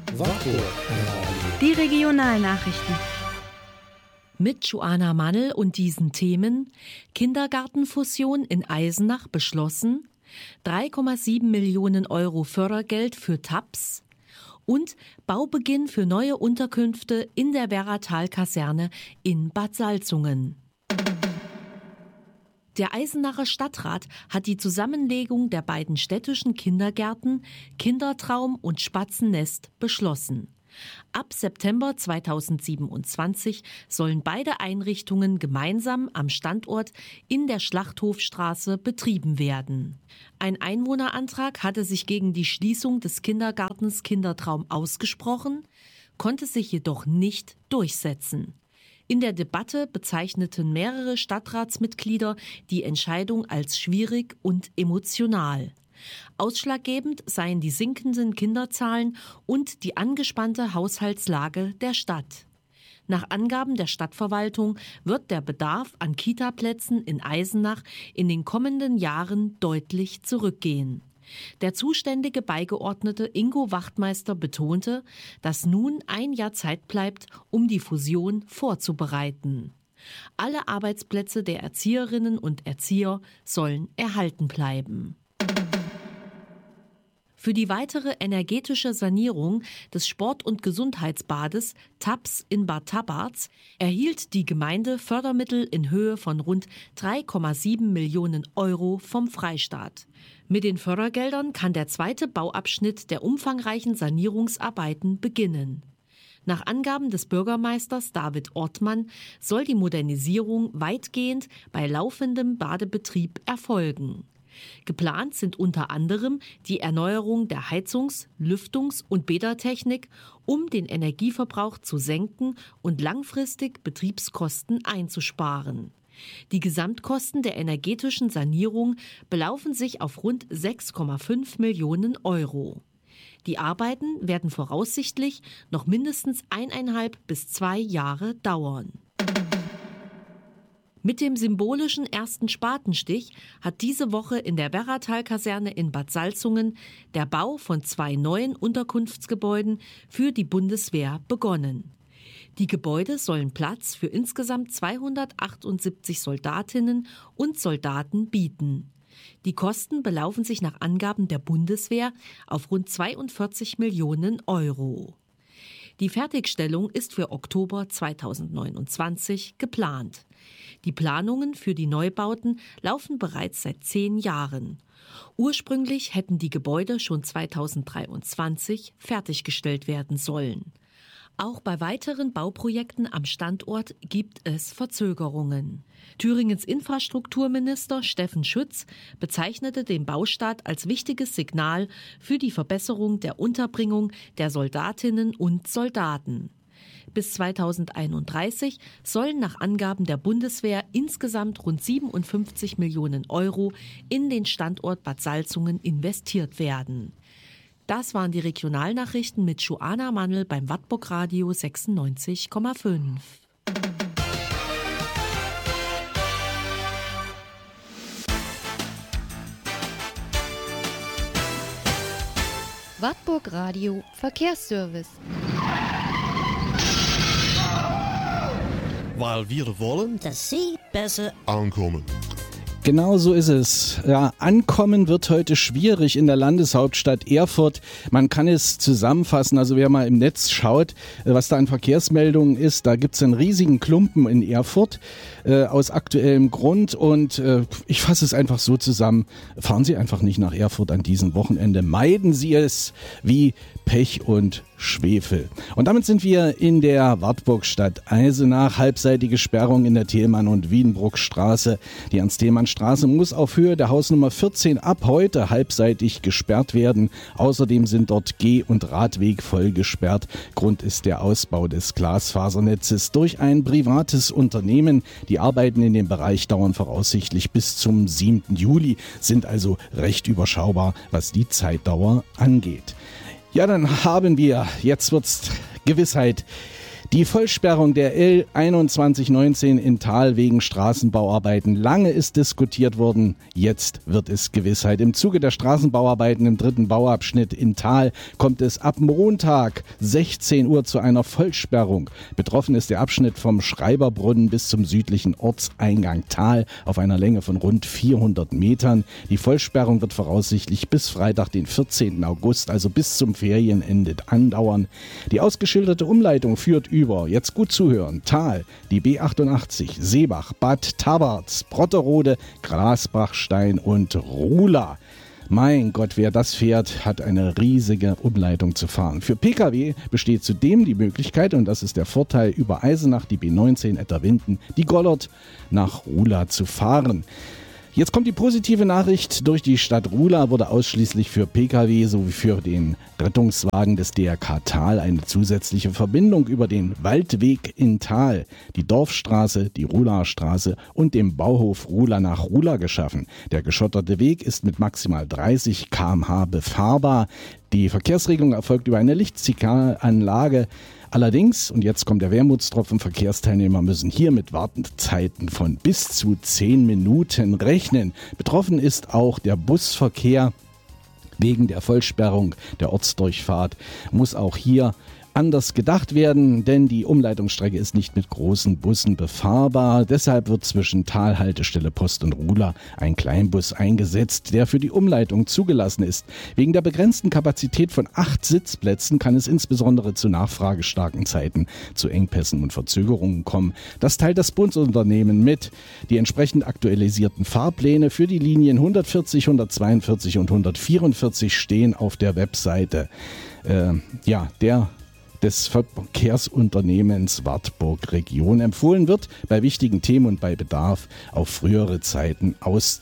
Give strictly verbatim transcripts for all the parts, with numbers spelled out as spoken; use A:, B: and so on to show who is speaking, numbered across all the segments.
A: Wartburg.
B: Die Regionalnachrichten.
C: Mit Joanna Mannl und diesen Themen: Kindergartenfusion in Eisenach beschlossen, drei Komma sieben Millionen Euro Fördergeld für T A P S und Baubeginn für neue Unterkünfte in der Werratal-Kaserne in Bad Salzungen. Der Eisenacher Stadtrat hat die Zusammenlegung der beiden städtischen Kindergärten Kindertraum und Spatzennest beschlossen. Ab September zweitausendsiebenundzwanzig sollen beide Einrichtungen gemeinsam am Standort in der Schlachthofstraße betrieben werden. Ein Einwohnerantrag hatte sich gegen die Schließung des Kindergartens Kindertraum ausgesprochen, konnte sich jedoch nicht durchsetzen. In der Debatte bezeichneten mehrere Stadtratsmitglieder die Entscheidung als schwierig und emotional. Ausschlaggebend seien die sinkenden Kinderzahlen und die angespannte Haushaltslage der Stadt. Nach Angaben der Stadtverwaltung wird der Bedarf an Kitaplätzen in Eisenach in den kommenden Jahren deutlich zurückgehen. Der zuständige Beigeordnete Ingo Wachtmeister betonte, dass nun ein Jahr Zeit bleibt, um die Fusion vorzubereiten. Alle Arbeitsplätze der Erzieherinnen und Erzieher sollen erhalten bleiben. Für die weitere energetische Sanierung des Sport- und Gesundheitsbades T A P S in Bad Tabarz erhielt die Gemeinde Fördermittel in Höhe von rund drei Komma sieben Millionen Euro vom Freistaat. Mit den Fördergeldern kann der zweite Bauabschnitt der umfangreichen Sanierungsarbeiten beginnen. Nach Angaben des Bürgermeisters David Ortmann soll die Modernisierung weitgehend bei laufendem Badebetrieb erfolgen. Geplant sind unter anderem die Erneuerung der Heizungs-, Lüftungs- und Bädertechnik, um den Energieverbrauch zu senken und langfristig Betriebskosten einzusparen. Die Gesamtkosten der energetischen Sanierung belaufen sich auf rund sechs Komma fünf Millionen Euro. Die Arbeiten werden voraussichtlich noch mindestens eineinhalb bis zwei Jahre dauern. Mit dem symbolischen ersten Spatenstich hat diese Woche in der Werratal-Kaserne in Bad Salzungen der Bau von zwei neuen Unterkunftsgebäuden für die Bundeswehr begonnen. Die Gebäude sollen Platz für insgesamt zweihundertachtundsiebzig Soldatinnen und Soldaten bieten. Die Kosten belaufen sich nach Angaben der Bundeswehr auf rund zweiundvierzig Millionen Euro. Die Fertigstellung ist für Oktober zweitausendneunundzwanzig geplant. Die Planungen für die Neubauten laufen bereits seit zehn Jahren. Ursprünglich hätten die Gebäude schon zweitausenddreiundzwanzig fertiggestellt werden sollen. Auch bei weiteren Bauprojekten am Standort gibt es Verzögerungen. Thüringens Infrastrukturminister Steffen Schütz bezeichnete den Baustart als wichtiges Signal für die Verbesserung der Unterbringung der Soldatinnen und Soldaten. Bis zweitausendeinunddreißig sollen nach Angaben der Bundeswehr insgesamt rund siebenundfünfzig Millionen Euro in den Standort Bad Salzungen investiert werden. Das waren die Regionalnachrichten mit Joanna Mannl beim Wartburg Radio sechsundneunzig Komma fünf.
D: Wartburg Radio Verkehrsservice.
A: Weil wir wollen,
E: dass Sie besser
A: ankommen.
F: Genau so ist es. Ja, ankommen wird heute schwierig in der Landeshauptstadt Erfurt. Man kann es zusammenfassen, also wer mal im Netz schaut, was da an Verkehrsmeldungen ist, da gibt es einen riesigen Klumpen in Erfurt äh, aus aktuellem Grund und äh, ich fasse es einfach so zusammen, fahren Sie einfach nicht nach Erfurt an diesem Wochenende, meiden Sie es wie Pech und Schwefel. Und damit sind wir in der Wartburgstadt Eisenach. Halbseitige Sperrung in der Thielmann- und Wiedenbruckstraße. Die Ernst-Thälmann-Straße muss auf Höhe der Hausnummer vierzehn ab heute halbseitig gesperrt werden. Außerdem sind dort Geh- und Radweg voll gesperrt. Grund ist der Ausbau des Glasfasernetzes durch ein privates Unternehmen. Die Arbeiten in dem Bereich dauern voraussichtlich bis zum siebten Juli, sind also recht überschaubar, was die Zeitdauer angeht. Ja, dann haben wir, jetzt wird's Gewissheit, Die Vollsperrung der L einundzwanzig neunzehn in Thal wegen Straßenbauarbeiten. Lange ist diskutiert worden, jetzt wird es Gewissheit. Im Zuge der Straßenbauarbeiten im dritten Bauabschnitt in Thal kommt es ab Montag sechzehn Uhr zu einer Vollsperrung. Betroffen ist der Abschnitt vom Schreiberbrunnen bis zum südlichen Ortseingang Thal auf einer Länge von rund vierhundert Metern. Die Vollsperrung wird voraussichtlich bis Freitag, den vierzehnten August, also bis zum Ferienende andauern. Die ausgeschilderte Umleitung führt über, jetzt gut zuhören, Thal, die B achtundachtzig, Seebach, Bad Tabarz, Brotterode, Grasbachstein und Ruhla. Mein Gott, wer das fährt, hat eine riesige Umleitung zu fahren. Für Pkw besteht zudem die Möglichkeit, und das ist der Vorteil, über Eisenach, die B neunzehn Etterwinden, die Gollert nach Ruhla zu fahren. Jetzt kommt die positive Nachricht. Durch die Stadt Ruhla wurde ausschließlich für Pkw sowie für den Rettungswagen des D R K Thal eine zusätzliche Verbindung über den Waldweg in Thal, die Dorfstraße, die Ruhlastraße und dem Bauhof Ruhla nach Ruhla geschaffen. Der geschotterte Weg ist mit maximal dreißig Kilometer pro Stunde befahrbar. Die Verkehrsregelung erfolgt über eine Lichtsignalanlage. Allerdings, und jetzt kommt der Wermutstropfen, Verkehrsteilnehmer müssen hier mit Wartezeiten von bis zu zehn Minuten rechnen. Betroffen ist auch der Busverkehr. Wegen der Vollsperrung der Ortsdurchfahrt muss auch hier anders gedacht werden, denn die Umleitungsstrecke ist nicht mit großen Bussen befahrbar. Deshalb wird zwischen Thal-Haltestelle Post und Ruhla ein Kleinbus eingesetzt, der für die Umleitung zugelassen ist. Wegen der begrenzten Kapazität von acht Sitzplätzen kann es insbesondere zu nachfragestarken Zeiten zu Engpässen und Verzögerungen kommen. Das teilt das Bundesunternehmen mit. Die entsprechend aktualisierten Fahrpläne für die Linien hundertvierzig, hundertzweiundvierzig und hundertvierundvierzig stehen auf der Webseite äh, ja, der des Verkehrsunternehmens Wartburg Region. Empfohlen wird, bei wichtigen Themen und bei Bedarf auf frühere Zeiten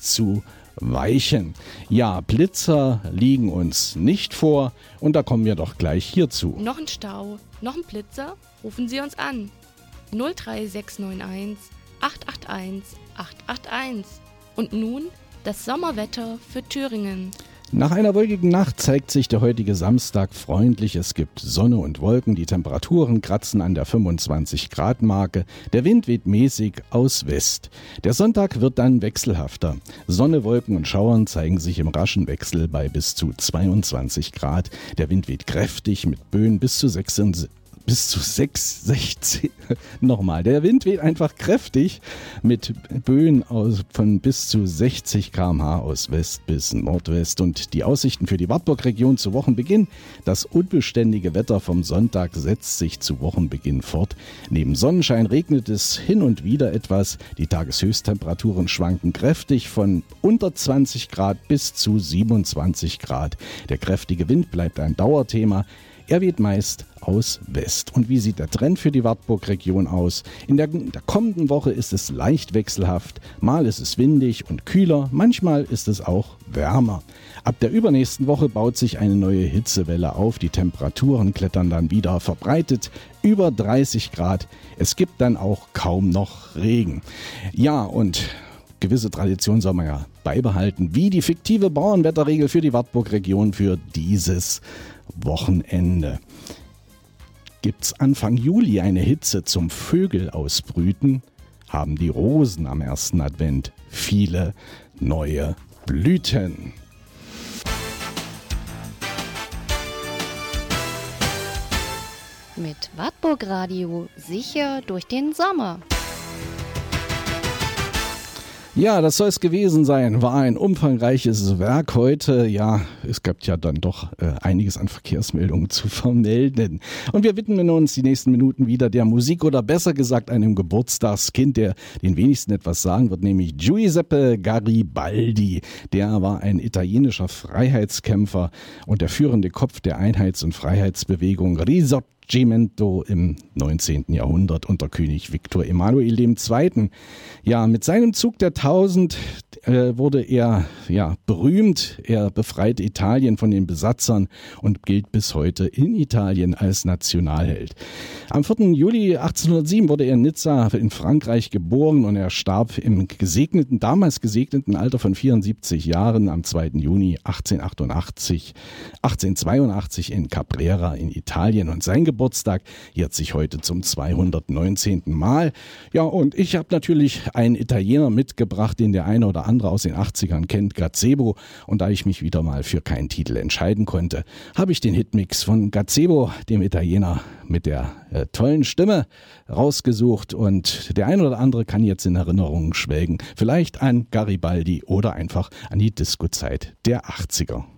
F: auszuweichen. Ja, Blitzer liegen uns nicht vor und da kommen wir doch gleich hierzu.
A: Noch ein Stau, noch ein Blitzer? Rufen Sie uns an. null drei sechs neun eins acht acht eins acht acht eins. Und nun das Sommerwetter für Thüringen.
F: Nach einer wolkigen Nacht zeigt sich der heutige Samstag freundlich. Es gibt Sonne und Wolken. Die Temperaturen kratzen an der fünfundzwanzig Grad Marke. Der Wind weht mäßig aus West. Der Sonntag wird dann wechselhafter. Sonne, Wolken und Schauern zeigen sich im raschen Wechsel bei bis zu zweiundzwanzig Grad. Der Wind weht kräftig mit Böen bis zu sechsundsiebzig. Bis zu sechs, sechzehn, nochmal, der Wind weht einfach kräftig mit Böen aus, von bis zu sechzig Kilometer pro Stunde aus West bis Nordwest. Und die Aussichten für die Wartburg-Region zu Wochenbeginn. Das unbeständige Wetter vom Sonntag setzt sich zu Wochenbeginn fort. Neben Sonnenschein regnet es hin und wieder etwas. Die Tageshöchsttemperaturen schwanken kräftig von unter zwanzig Grad bis zu siebenundzwanzig Grad. Der kräftige Wind bleibt ein Dauerthema. Er weht meist aus West. Und wie sieht der Trend für die Wartburg-Region aus? In der, in der kommenden Woche ist es leicht wechselhaft. Mal ist es windig und kühler, manchmal ist es auch wärmer. Ab der übernächsten Woche baut sich eine neue Hitzewelle auf. Die Temperaturen klettern dann wieder verbreitet über dreißig Grad. Es gibt dann auch kaum noch Regen. Ja, und gewisse Tradition soll man ja beibehalten, wie die fiktive Bauernwetterregel für die Wartburg-Region für dieses Wochenende. Gibt's Anfang Juli eine Hitze zum Vögel ausbrüten, haben die Rosen am ersten Advent viele neue Blüten.
D: Mit Wartburg Radio sicher durch den Sommer.
F: Ja, das soll es gewesen sein. War ein umfangreiches Werk heute. Ja, es gab ja dann doch äh, einiges an Verkehrsmeldungen zu vermelden. Und wir widmen uns die nächsten Minuten wieder der Musik oder besser gesagt einem Geburtstagskind, der den wenigsten etwas sagen wird, nämlich Giuseppe Garibaldi. Der war ein italienischer Freiheitskämpfer und der führende Kopf der Einheits- und Freiheitsbewegung Risorgimento im neunzehnten Jahrhundert unter König Viktor Emanuel der Zweite. Ja, mit seinem Zug der Tausend äh, wurde er ja berühmt. Er befreite Italien von den Besatzern und gilt bis heute in Italien als Nationalheld. Am vierten Juli achtzehnhundertsieben wurde er in Nizza in Frankreich geboren und er starb im gesegneten, damals gesegneten Alter von vierundsiebzig Jahren am zweiten Juni achtzehnhundertachtundachtzig, achtzehnhundertzweiundachtzig in Caprera in Italien. Und sein Geburtstag Geburtstag. Jährt sich heute zum zweihundertneunzehnten Mal. Ja, und ich habe natürlich einen Italiener mitgebracht, den der eine oder andere aus den achtzigern kennt, Gazebo. Und da ich mich wieder mal für keinen Titel entscheiden konnte, habe ich den Hitmix von Gazebo, dem Italiener mit der äh, tollen Stimme, rausgesucht. Und der eine oder andere kann jetzt in Erinnerungen schwelgen. Vielleicht an Garibaldi oder einfach an die Disco-Zeit der achtziger.